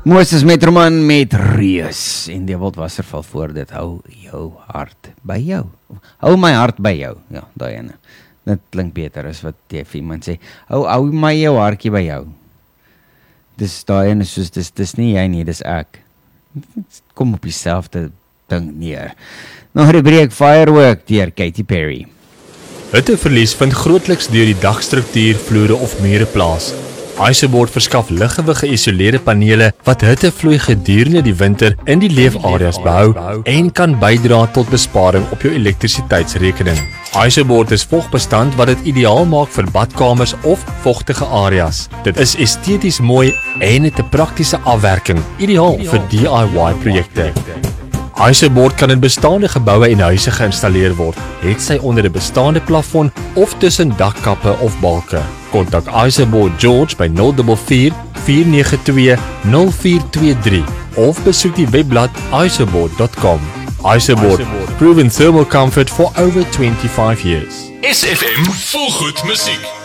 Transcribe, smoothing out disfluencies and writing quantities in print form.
Moses Metroman met Reus en Dewald Wasserval voor dit, hou jou hart by jou. Hou my hart by jou, ja, daai ene. Dit klink beter as wat iemand sê, hou my jou hartjie by jou. Dis daai ene soos, dis nie jy nie, dis ek. Kom op dieselfde ding neer. Nog 'n breek Firework deur Katy Perry. Hitteverlies vind grootliks deur die dagstruktuur, vloere of mure plaas. IJzerboard verskaf liggewig geïsoleerde panele wat hittevloei gedurende die winter in die leefareas behou en kan bydra tot besparing op jou elektrisiteitsrekening. IJzerboard is vogbestand wat dit ideaal maak vir badkamers of vogtige areas. Dit is esteties mooi en het 'n praktiese afwerking, ideaal vir DIY-projekte. IJzerboard kan in bestaande geboue en huise geïnstalleer word, hetsy onder 'n bestaande plafon of tussen dakkappe of balke. Kontak IJzerboard George by 044 492 0423 of besoek die webblad ijzerboard.com. IJzerboard, proven thermal comfort for over 25 years. SFM vol goed musiek.